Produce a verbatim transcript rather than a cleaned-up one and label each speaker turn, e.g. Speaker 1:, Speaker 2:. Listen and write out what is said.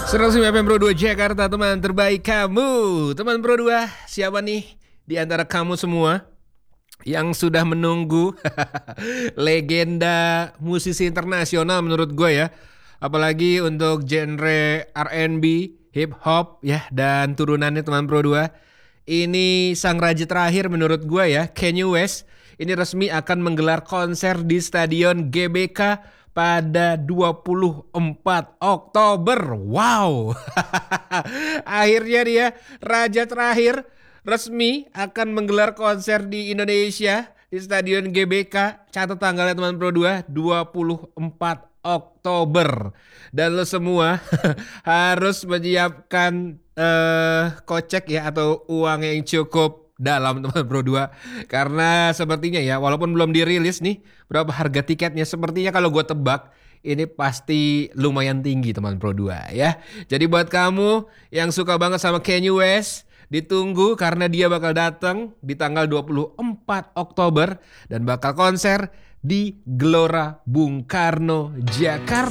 Speaker 1: seratus lima F M Pro dua Jakarta, teman terbaik kamu. Teman Pro dua, siapa nih di antara kamu semua yang sudah menunggu legenda musisi internasional menurut gue ya. Apalagi untuk genre R and B, hip hop ya, dan turunannya teman Pro dua. Ini sang raja terakhir menurut gue ya, Kanye West. Ini resmi akan menggelar konser di Stadion G B K pada dua puluh empat Oktober. Wow. Akhirnya dia raja terakhir resmi akan menggelar konser di Indonesia di Stadion G B K. Catat tanggalnya teman Pro dua, dua puluh empat Oktober. Dan lo semua harus menyiapkan uh, kocek ya, atau uang yang cukup dalam teman Pro dua. Karena sepertinya ya, walaupun belum dirilis nih berapa harga tiketnya, sepertinya kalau gue tebak ini pasti lumayan tinggi teman Pro dua ya. Jadi buat kamu yang suka banget sama Kanye West, ditunggu karena dia bakal datang di tanggal dua puluh empat Oktober dan bakal konser di Gelora Bung Karno, Jakarta.